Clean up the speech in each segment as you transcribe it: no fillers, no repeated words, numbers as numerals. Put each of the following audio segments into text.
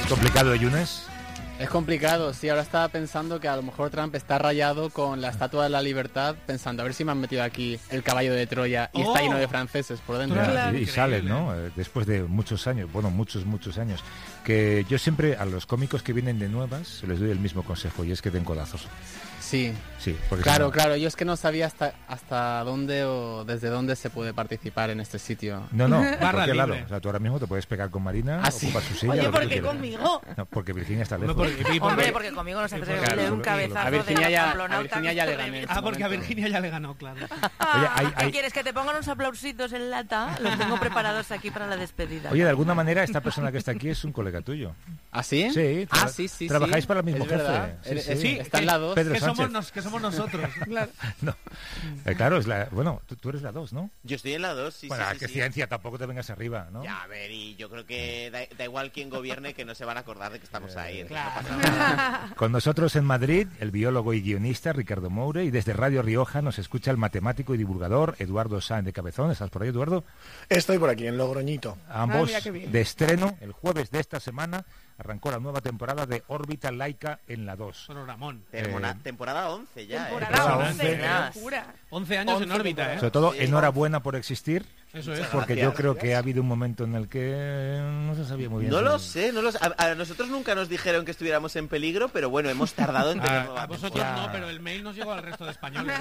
¿Es complicado, Yunes? Es complicado, sí. Ahora estaba pensando que a lo mejor Trump está rayado con la Estatua de la Libertad, pensando a ver si me han metido aquí el caballo de Troya y está lleno de franceses por dentro. Claro. Y sale, ¿no? Después de muchos años, bueno, muchos años, que yo siempre a los cómicos que vienen de nuevas les doy el mismo consejo, y es que den codazos. Sí, porque claro, claro. Yo es que no sabía hasta dónde o desde dónde se puede participar en este sitio. No, barra libre. Lado. O sea, tú ahora mismo te puedes pegar con Marina, ocupar su silla. Oye, ¿por qué conmigo? No, porque Virginia está lejos. Hombre, porque conmigo no se atreve un cabezazo a Virginia ya le gané. Porque a Virginia ya le ganó, claro. Oye, ¿qué quieres? ¿Que te pongan unos aplausitos en lata? Los tengo preparados aquí para la despedida. Oye, de alguna manera esta persona que está aquí es un colega tuyo. ¿Ah, sí? Sí. Sí. Trabajáis para el mismo jefe. Sí, está en la 2. Pedro que somos nosotros. Claro. No. Claro, es la, bueno, tú eres la 2, ¿no? Yo estoy en la 2, sí. Bueno, que ciencia, tampoco te vengas arriba, ¿no? Ya, a ver, y yo creo que da igual quién gobierne, que no se van a acordar de que estamos ahí. Claro. Con nosotros en Madrid, el biólogo y guionista Ricardo Moure, y desde Radio Rioja nos escucha el matemático y divulgador Eduardo Sáenz de Cabezón. ¿Estás por ahí, Eduardo? Estoy por aquí, en Logroñito. Ambos de estreno, el jueves de esta semana, arrancó la nueva temporada de Órbita Laica en la 2. Ramón. Temporada 11 ya. Temporada 11, 11 años en órbita, Sobre todo, enhorabuena por existir. Eso es. Porque yo creo que ha habido un momento en el que no se sabía muy bien. No lo sé. A nosotros nunca nos dijeron que estuviéramos en peligro, pero bueno, hemos tardado en tener nueva vosotros temporada. No, pero el mail nos llegó al resto de españoles.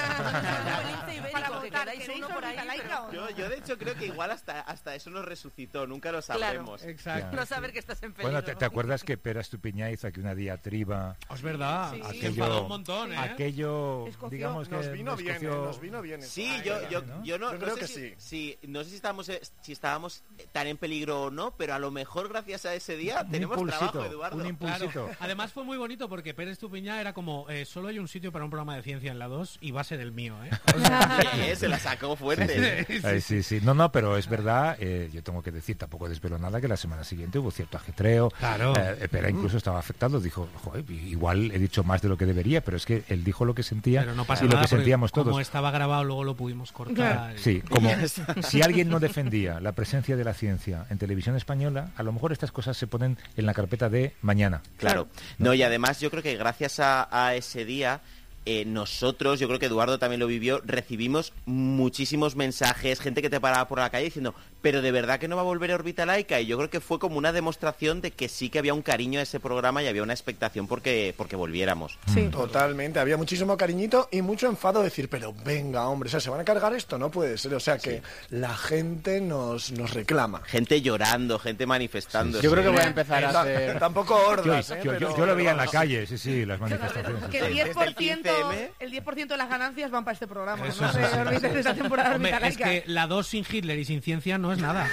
Yo de hecho creo que igual hasta eso nos resucitó, nunca lo sabremos. Claro. Exacto. No saber que estás en peligro. Bueno, ¿te acuerdas que Pera Estupiñá hizo aquí una diatriba? Es verdad. Sí. Un montón, Aquello, digamos que nos vino bien. Sí, yo no creo que sí. No sé si estábamos tan en peligro o no, pero a lo mejor gracias a ese día tenemos trabajo, Eduardo. Un impulsito. Claro. Además fue muy bonito porque Pérez Estupiñá era como solo hay un sitio para un programa de ciencia en la 2 y va a ser el mío, ¿eh? O sea, se la sacó fuerte. Sí. No, pero es verdad, yo tengo que decir, tampoco desvelo nada, que la semana siguiente hubo cierto ajetreo. Claro. Pera incluso estaba afectado, dijo, joder, igual he dicho más de lo que debería, pero es que él dijo lo que sentía, pero no pasa y nada, lo que sentíamos todos. Como estaba grabado, luego lo pudimos cortar. Claro. Sí, como si alguien no defendía la presencia de la ciencia en televisión española, a lo mejor estas cosas se ponen en la carpeta de mañana. Claro. No, y además yo creo que gracias a ese día nosotros, yo creo que Eduardo también lo vivió, recibimos muchísimos mensajes, gente que te paraba por la calle diciendo, pero de verdad que no va a volver a Órbita Laica, y yo creo que fue como una demostración de que sí que había un cariño a ese programa y había una expectación porque volviéramos. Sí. Totalmente, había muchísimo cariñito y mucho enfado de decir, pero venga, hombre, o sea, ¿se van a cargar esto? No puede ser, o sea, que la gente nos reclama. Gente llorando, gente manifestando. Yo creo que voy a empezar a hacer... Tampoco hordas, yo lo veía en la calle, sí, las manifestaciones. Que el 10% de las ganancias van para este programa. Eso, no sé, esta temporada. Hombre, es que la 2 sin Hitler y sin ciencia no es nada.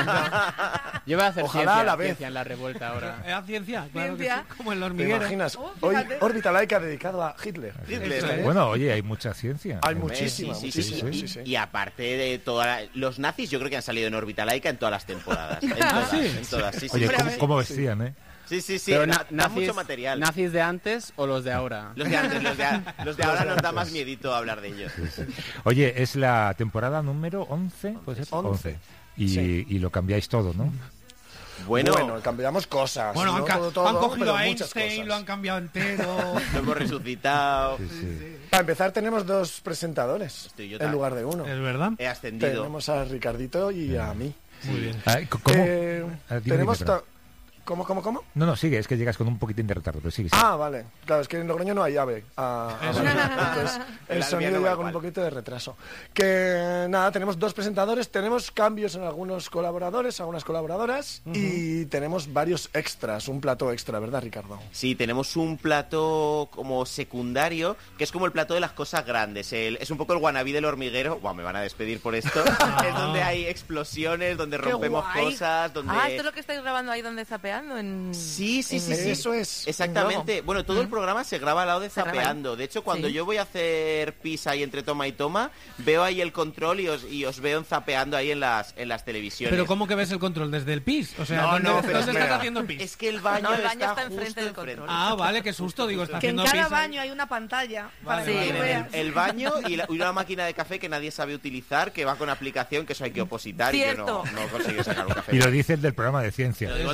Yo voy a hacer ciencia en la revuelta ahora. ¿Es ciencia? Claro que sí, como el hormiguero. ¿Te imaginas? Hoy Órbita Laica dedicado a Hitler. Bueno, oye, hay mucha ciencia. Hay muchísima. Y aparte de los nazis, yo creo que han salido en Órbita Laica en todas las temporadas. En todas. Sí. Oye, ¿cómo vestían, eh? Sí, pero da mucho material. ¿Nazis de antes o los de ahora? Los de antes, los de ahora nos da más miedito hablar de ellos. Sí. Oye, es la temporada número 11, ¿puede ser? 11. Y lo cambiáis todo, ¿no? Bueno, cambiamos cosas. Bueno, no han cogido a Einstein, cosas. Lo han cambiado entero. Lo hemos resucitado. Sí. Para empezar, tenemos 2 presentadores en lugar de 1. ¿Es verdad? He ascendido. Tenemos a Ricardito y a mí. Muy bien. ¿Cómo? Tenemos... ¿Cómo? No, sigue, es que llegas con un poquitín de retardo, pero sigue. Ah, vale. Claro, es que en Logroño no hay ave. Entonces, el sonido llega con un poquito de retraso. Que nada, tenemos 2 presentadores, tenemos cambios en algunos colaboradores, algunas colaboradoras, y tenemos varios extras, un plató extra, ¿verdad, Ricardo? Sí, tenemos un plató como secundario, que es como el plató de las cosas grandes. Es un poco el wannabe del hormiguero. Buah, me van a despedir por esto. Es donde hay explosiones, donde rompemos cosas, donde... esto es lo que estáis grabando ahí donde zapeando. Sí. Eso es. Exactamente. Bueno, todo el programa se graba al lado de Zapeando. De hecho, cuando yo voy a hacer pis ahí entre toma y toma, veo ahí el control y os veo en Zapeando ahí en las televisiones. Pero ¿cómo que ves el control? ¿Desde el pis? O sea, ¿dónde estás haciendo pis? Es que el baño está enfrente del control. Ah, vale, qué susto, digo, está haciendo pis. Que en cada baño hay una pantalla para que veas. El baño y una máquina de café que nadie sabe utilizar, que va con aplicación, que eso hay que opositar. Cierto. Y yo no consigo sacar un café. Y lo dice el del programa de ciencia. Lo digo el de ciencia.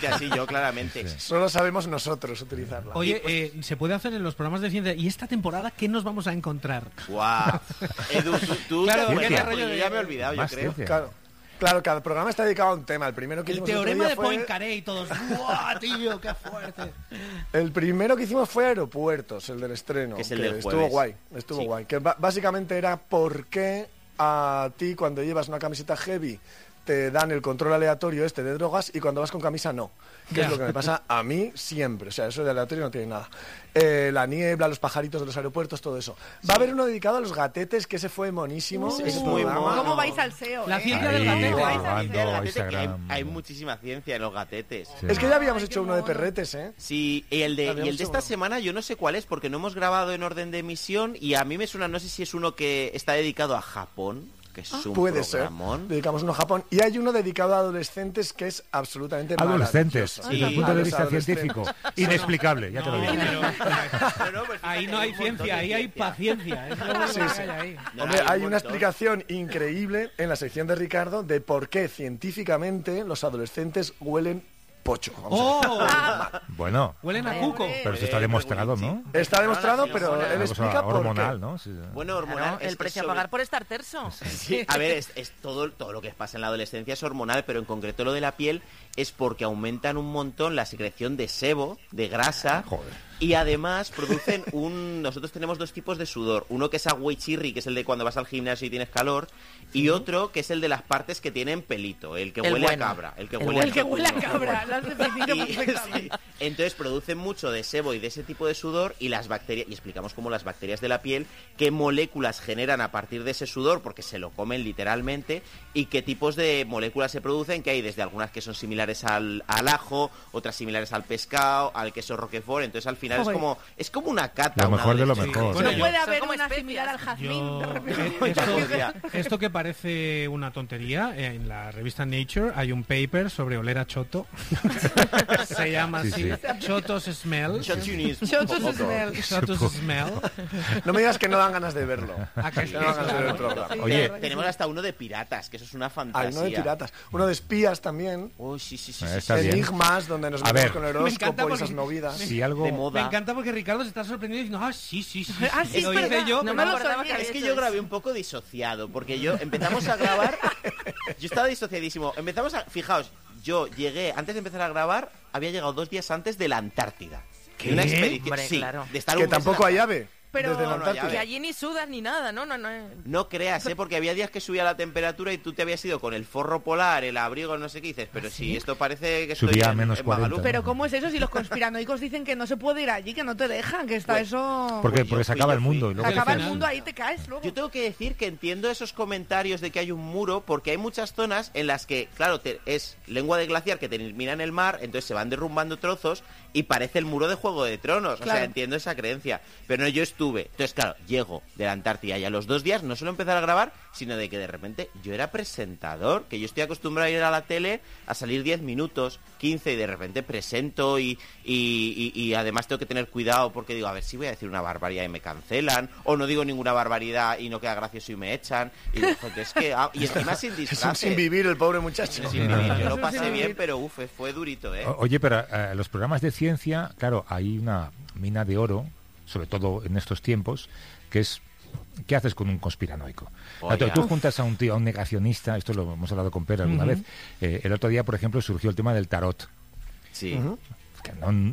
así yo, claramente. Sí. Solo sabemos nosotros utilizarla. Oye, se puede hacer en los programas de ciencia. ¿Y esta temporada qué nos vamos a encontrar? ¡Guau! Edu, tú Claro, te ¿qué acuerdas, rollo porque yo de- ya me he olvidado, yo Más creo. ciencia. Claro, cada programa está dedicado a un tema. El primero que El hicimos el otro teorema día de fue... Poincaré y todos. ¡Buah, tío, qué fuerte! El primero que hicimos fue Aeropuertos, el del estreno. Que es el del estuvo jueves. guay, estuvo Sí. guay. Que básicamente era por qué a ti cuando llevas una camiseta heavy te dan el control aleatorio de drogas y cuando vas con camisa no. Que es lo que me pasa a mí siempre. O sea, eso de aleatorio no tiene nada. La niebla, los pajaritos de los aeropuertos, todo eso. Va a haber uno dedicado a los gatetes, que ese fue monísimo. Es ese muy programa. mono. ¿Cómo vais al SEO? La ciencia Ahí, del gatete. ¿Cómo vais al grabando SEO? El gatete, que Instagram. hay muchísima ciencia en los gatetes. Sí. Es que ya habíamos Ay, hecho qué uno de mono. perretes, ¿eh? Sí, y el de Habíamos esta hecho semana yo no sé cuál es porque no hemos grabado en orden de emisión y a mí me suena, no sé si es uno que está dedicado a Japón, que es un Puede ser. programón. Dedicamos uno a Japón. Y hay uno dedicado a adolescentes que es absolutamente Adolescentes, maravilloso. desde el punto de A los vista adolescentes. científico. Inexplicable, ya te lo No, digo. pero Pues ahí fíjate, no hay un montón ciencia, de ahí hay ciencia. paciencia. Es lo único Sí, que sí. hay ahí. No, Hombre, hay un una montón. explicación increíble en la sección de Ricardo de por qué científicamente los adolescentes huelen pocho. Vamos a ver. ¡Oh! Bueno, Huelen a Hombre, cuco. hombre. pero eso está demostrado, ¿no? Está demostrado, pero Una él Una explica cosa por qué. hormonal, ¿no? Sí. Bueno, Claro, hormonal. el precio a pagar por estar terso. Sí, a ver, es todo lo que pasa en la adolescencia es hormonal, pero en concreto lo de la piel es porque aumentan un montón la secreción de sebo, de grasa. Joder. Y además producen nosotros tenemos dos tipos de sudor. Uno que es aguichirri, que es el de cuando vas al gimnasio y tienes calor. Y otro que es el de las partes que tienen pelito, el que El huele bueno. a cabra. El que El huele El que huele a capullo. cabra, lo has definido Y- perfectamente. sí. Entonces producen mucho de sebo y de ese tipo de sudor y las bacterias, y explicamos cómo las bacterias de la piel, qué moléculas generan a partir de ese sudor, porque se lo comen literalmente, y qué tipos de moléculas se producen, que hay desde algunas que son similares al ajo, otras similares al pescado, al queso roquefort, entonces al final Joder. es como una cata. Lo una mejor de lo adolescencia. mejor. Bueno, No puede Son haber como una especias. similar al jazmín. Yo, de repente. esto que parece una tontería, en la revista Nature hay un paper sobre oler a choto. Se llama Sí, así, Chotos Smell. Chotunis. Chotos smell. Chotos Smell. No me digas que no dan ganas de verlo. ¿A que sí? No dan ganas de ver el programa. Sí, Oye, la verdad que Tenemos sí. hasta uno de piratas, que eso es una Hay fantasía. uno de piratas. Uno de espías también. Uy, sí. Está bien. Enigmas, donde nos A metemos ver. con el Me encanta horóscopo y esas porque- movidas. Si algo... De moda. Me encanta porque Ricardo se está sorprendido diciendo, sí. Ah, sí, Lo es hice verdad. yo, No pero me lo acordaba sabía. que Es que Eso yo es. grabé un poco disociado, porque yo empezamos a grabar, yo estaba disociadísimo. Fijaos, yo llegué, antes de empezar a grabar, había llegado 2 días antes de la Antártida. ¿Qué? De una expedición, Hombre, sí, claro. de estar Que un mes en tampoco la- hay ave. Pero- Desde la No, no hay Antártida. Que allí ni sudas ni nada, ¿no? No creas, porque había días que subía la temperatura y tú te habías ido con el forro polar, el abrigo, no sé qué dices, pero si esto parece que estoy Subía a en, menos en 40. Magaluf. Pero ¿cómo es eso si los conspiranoicos dicen que no se puede ir allí, que no te dejan, que está Pues- eso... Porque, Yo porque se fui, acaba yo el fui. mundo. Y Se luego acaba el final. mundo, ahí te caes luego. Yo tengo que decir que entiendo esos comentarios de que hay un muro, porque hay muchas zonas en las que, claro, es lengua de glaciar que termina en el mar, entonces se van derrumbando trozos y parece el muro de Juego de Tronos. O Claro. sea, entiendo esa creencia. Pero no, yo estuve. Entonces, claro, llego de la Antártida y a los 2 días no solo empezar a grabar, sino de que de repente yo era presentador, que yo estoy acostumbrado a ir a la tele a salir 10 minutos, 15 y de repente presento y además tengo que tener cuidado porque digo, a ver si voy a decir una barbaridad y me cancelan, o no digo ninguna barbaridad y no queda gracioso y me echan. Y digo, joder, es que... y encima sin Es disfraces. un sin vivir el pobre muchacho. Sin vivir. Yo Eso lo sin pasé bien, vivir. pero fue durito, ¿eh? Oye, pero los programas de ciencia, claro, hay una mina de oro, sobre todo en estos tiempos, que es ¿qué haces con un conspiranoico? Oye. Tú juntas a un tío, a un negacionista, esto lo hemos hablado con Pere alguna vez. El otro día, por ejemplo, surgió el tema del tarot. Sí. Que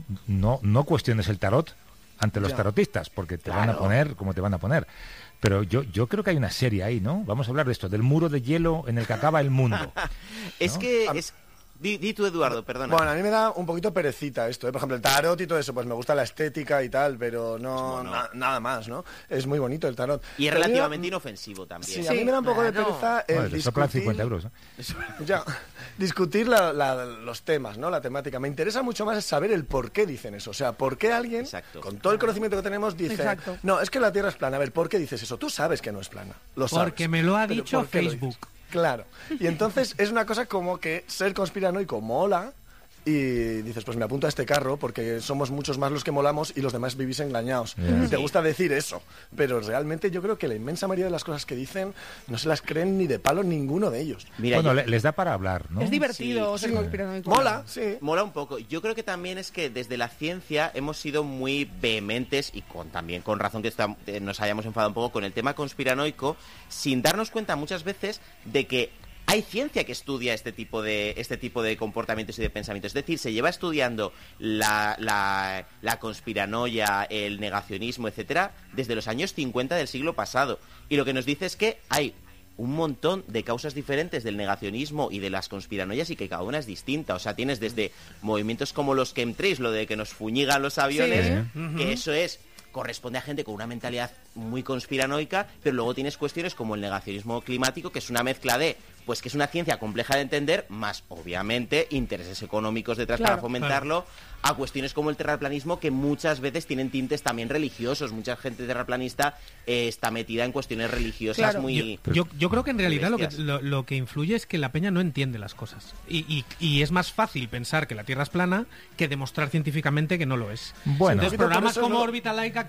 no cuestiones el tarot ante los Ya. tarotistas, porque te van a Claro. poner como te van a poner. Pero yo creo que hay una serie ahí, ¿no? Vamos a hablar de esto, del muro de hielo en el que acaba el mundo. Es ¿no? que... Di tú, Eduardo, perdona. Bueno, a mí me da un poquito perecita esto, ¿eh? Por ejemplo, el tarot y todo eso, pues me gusta la estética y tal, pero no nada más, ¿no? Es muy bonito el tarot. Y es Pero a mí me da- relativamente inofensivo también. Sí, a mí me da un poco de claro. pereza el Bueno, te soplan discutir... 50 euros. ¿no? Ya, discutir los temas, ¿no? La temática. Me interesa mucho más saber el por qué dicen eso. O sea, por qué alguien, Exacto. con todo el conocimiento que tenemos, dice... Exacto. No, es que la Tierra es plana. A ver, ¿por qué dices eso? Tú sabes que no es plana. Lo sabes. Porque me lo ha Pero dicho ¿por qué lo Facebook. dices? Claro. Y entonces es una cosa como que ser conspiranoico mola, y dices, pues me apunto a este carro porque somos muchos más los que molamos y los demás vivís engañados. Y te gusta decir eso, pero realmente yo creo que la inmensa mayoría de las cosas que dicen no se las creen ni de palo ninguno de ellos. Mira, bueno, les da para hablar, ¿no? Es divertido ser conspiranoico. Mola, sí. Mola un poco. Yo creo que también es que desde la ciencia hemos sido muy vehementes y también con razón que nos hayamos enfadado un poco con el tema conspiranoico, sin darnos cuenta muchas veces de que hay ciencia que estudia este tipo de comportamientos y de pensamientos. Es decir, se lleva estudiando la conspiranoia, el negacionismo, etcétera, desde los años 50 del siglo pasado. Y lo que nos dice es que hay un montón de causas diferentes del negacionismo y de las conspiranoias y que cada una es distinta. O sea, tienes desde movimientos como los chemtrails, lo de que nos fuñigan los aviones, que eso corresponde a gente con una mentalidad muy conspiranoica, pero luego tienes cuestiones como el negacionismo climático, que es una mezcla de, pues que es una ciencia compleja de entender, más obviamente intereses económicos detrás para fomentarlo, a cuestiones como el terraplanismo, que muchas veces tienen tintes también religiosos. Mucha gente terraplanista está metida en cuestiones religiosas muy... Yo creo que en realidad lo que influye es que la peña no entiende las cosas. Y es más fácil pensar que la Tierra es plana que demostrar científicamente que no lo es. Bueno, entonces programas como Orbita Laica